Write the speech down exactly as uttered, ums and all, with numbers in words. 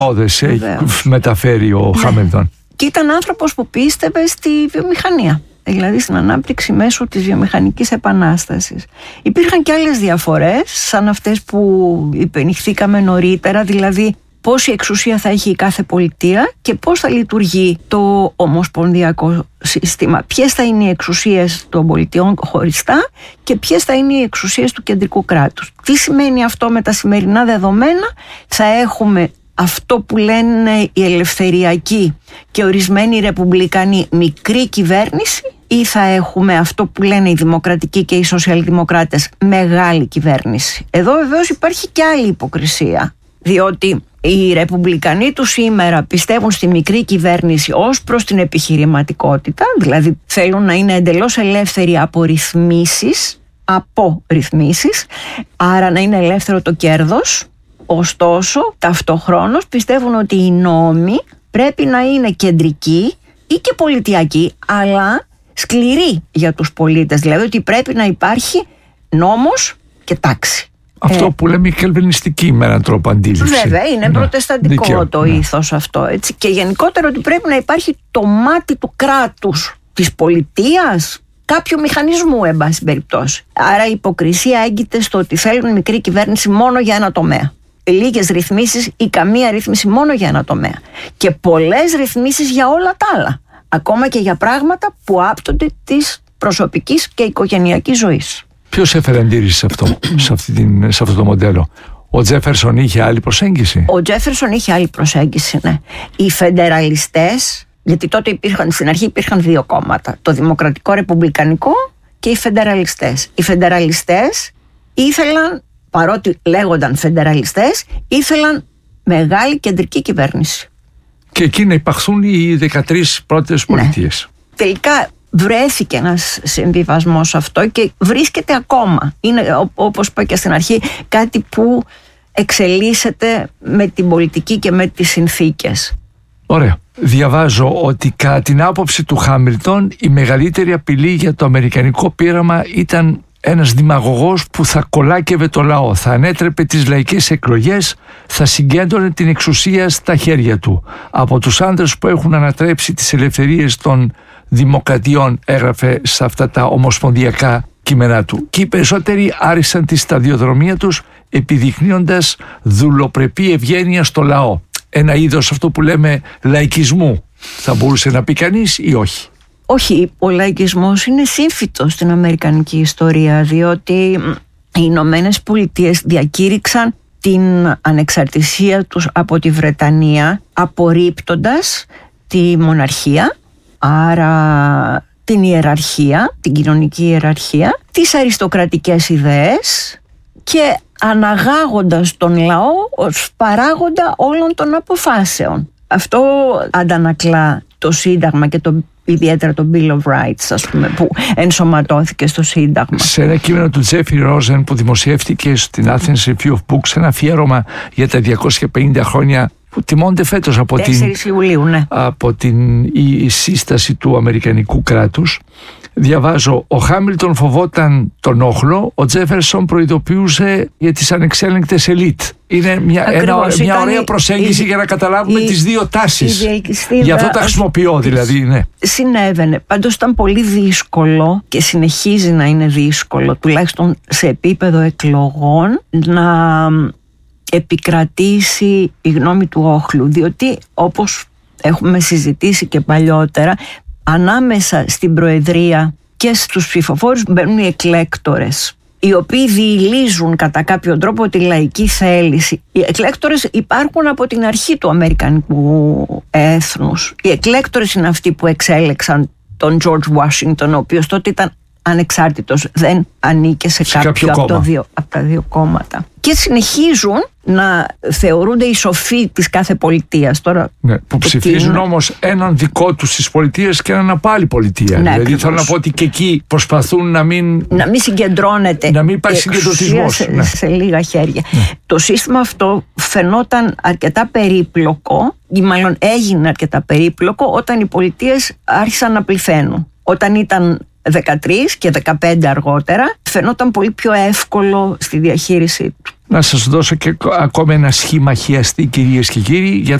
όδες έχει μεταφέρει ο ναι. Χάμιλτον. Και ήταν άνθρωπος που πίστευε στη βιομηχανία, δηλαδή στην ανάπτυξη μέσω της βιομηχανικής επανάστασης. Υπήρχαν και άλλες διαφορές, σαν αυτές που υπενηχθήκαμε νωρίτερα, δηλαδή πόση εξουσία θα έχει η κάθε πολιτεία και πώς θα λειτουργεί το ομοσπονδιακό σύστημα. Ποιες θα είναι οι εξουσίες των πολιτιών χωριστά και ποιες θα είναι οι εξουσίες του κεντρικού κράτους. Τι σημαίνει αυτό με τα σημερινά δεδομένα? Θα έχουμε αυτό που λένε οι ελευθεριακοί και ορισμένοι ρεπουμπλικανοί μικρή κυβέρνηση, ή θα έχουμε αυτό που λένε οι δημοκρατικοί και οι σοσιαλδημοκράτες μεγάλη κυβέρνηση? Εδώ βεβαίως υπάρχει και άλλη υποκρισία, διότι οι ρεπουμπλικανοί του σήμερα πιστεύουν στη μικρή κυβέρνηση ως προς την επιχειρηματικότητα, δηλαδή θέλουν να είναι εντελώς ελεύθεροι από ρυθμίσεις, από ρυθμίσεις, άρα να είναι ελεύθερο το κέρδος. Ωστόσο, ταυτοχρόνως πιστεύουν ότι οι νόμοι πρέπει να είναι κεντρικοί ή και πολιτιακοί, αλλά σκληροί για τους πολίτες, δηλαδή ότι πρέπει να υπάρχει νόμος και τάξη. Αυτό ε, που λέμε η κελβινιστική με έναν τρόπο αντίληψη. Βέβαια, είναι ναι. προτεσταντικό Δικαίω, το ναι. ήθος αυτό. Έτσι. Και γενικότερα ότι πρέπει να υπάρχει το μάτι του κράτους, της πολιτείας, κάποιου μηχανισμού, εν πάση περιπτώσει. Άρα η υποκρισία έγκυται στο ότι θέλουν μικρή κυβέρνηση μόνο για ένα τομέα. Λίγες ρυθμίσεις ή καμία ρύθμιση μόνο για ένα τομέα. Και πολλές ρυθμίσεις για όλα τα άλλα. Ακόμα και για πράγματα που άπτονται της προσωπικής και οικογενειακής ζωής. Ποιος έφερε αντίρρηση σε αυτό, σε, αυτή την, σε αυτό το μοντέλο? Ο Τζέφερσον είχε άλλη προσέγγιση? Ο Τζέφερσον είχε άλλη προσέγγιση, ναι. Οι φεντεραλιστές, γιατί τότε υπήρχαν, στην αρχή υπήρχαν δύο κόμματα, το Δημοκρατικό Ρεπουμπλικανικό και οι φεντεραλιστές. Οι φεντεραλιστές ήθελαν, παρότι λέγονταν φεντεραλιστές, ήθελαν μεγάλη κεντρική κυβέρνηση. Και εκεί να υπαχθούν οι δεκατρείς πρώτες πολιτείες. Ναι. Τελικά βρέθηκε ένας συμβιβασμός αυτό και βρίσκεται ακόμα. Είναι, όπως είπα και στην αρχή, κάτι που εξελίσσεται με την πολιτική και με τις συνθήκες. Ωραία. Διαβάζω ότι κατά την άποψη του Χάμιλτον η μεγαλύτερη απειλή για το αμερικανικό πείραμα ήταν ένας δημαγωγός που θα κολάκευε το λαό, θα ανέτρεπε τις λαϊκές εκλογές, θα συγκέντρωνε την εξουσία στα χέρια του. Από τους άντρες που έχουν ανατρέψει τις ελευθερίες των δημοκρατιών, έγραφε σε αυτά τα ομοσπονδιακά κείμενά του. Και οι περισσότεροι άρισαν τη σταδιοδρομία τους επιδεικνύοντας δουλοπρεπή ευγένεια στο λαό. Ένα είδος αυτό που λέμε λαϊκισμού, θα μπορούσε να πει κανείς ή όχι? Όχι, ο λαϊκισμός είναι σύμφυτος στην αμερικανική ιστορία, διότι οι Ηνωμένες Πολιτείες διακήρυξαν την ανεξαρτησία τους από τη Βρετανία απορρίπτοντας τη μοναρχία, άρα την ιεραρχία, την κοινωνική ιεραρχία, τις αριστοκρατικές ιδέες και αναγάγοντας τον λαό ως παράγοντα όλων των αποφάσεων. Αυτό αντανακλά το Σύνταγμα και το, ιδιαίτερα το Bill of Rights, ας πούμε, που ενσωματώθηκε στο Σύνταγμα. Σε ένα κείμενο του Τζέφρι Ρόζεν που δημοσιεύτηκε στην Athens Review of Books, ένα αφιέρωμα για τα διακόσια πενήντα χρόνια που τιμώνται φέτος από την, Ιουλίου, ναι. από την η, η σύσταση του Αμερικανικού κράτους, διαβάζω: ο Χάμιλτον φοβόταν τον όχλο, ο Τζέφερσον προειδοποιούσε για τις ανεξέλεγκτες ελίτ. Είναι μια, ένα, μια ωραία προσέγγιση η, για να καταλάβουμε η, τις δύο τάσεις. Γι' αυτό τα χρησιμοποιώ δηλαδή. Ναι. Συνέβαινε. Πάντως ήταν πολύ δύσκολο και συνεχίζει να είναι δύσκολο, τουλάχιστον σε επίπεδο εκλογών, να επικρατήσει η γνώμη του όχλου, διότι όπως έχουμε συζητήσει και παλιότερα, ανάμεσα στην Προεδρία και στους ψηφοφόρους μπαίνουν οι εκλέκτορες, οι οποίοι διηλίζουν κατά κάποιο τρόπο τη λαϊκή θέληση. Οι εκλέκτορες υπάρχουν από την αρχή του αμερικανικού έθνους. Οι εκλέκτορες είναι αυτοί που εξέλεξαν τον George Washington, ο οποίος τότε ήταν ανεξάρτητος, δεν ανήκε σε, σε κάποιο, κάποιο από, δύο, από τα δύο κόμματα. Και συνεχίζουν να θεωρούνται οι σοφοί της κάθε πολιτείας. Τώρα, ναι, που ψηφίζουν όμως έναν δικό τους της πολιτείας και έναν από άλλη πολιτεία. Ναι, δηλαδή θέλω να πω ότι και εκεί προσπαθούν να μην, να μην συγκεντρώνεται, να μην υπάρχει συγκεντρωτισμός σε, ναι. σε λίγα χέρια. Ναι. Το σύστημα αυτό φαινόταν αρκετά περίπλοκο, ή μάλλον έγινε αρκετά περίπλοκο όταν οι πολιτείες άρχισαν να πληθαίνουν. Όταν ήταν δεκατρία και δεκαπέντε αργότερα, φαινόταν πολύ πιο εύκολο στη διαχείρισή του. Να σας δώσω και ακόμα ένα σχήμα χιαστή, κυρίες και κύριοι, για